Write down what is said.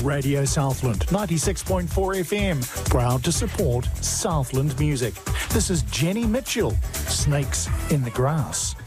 Radio Southland, 96.4 FM, proud to support Southland music. This is Jenny Mitchell, Snakes in the Grass.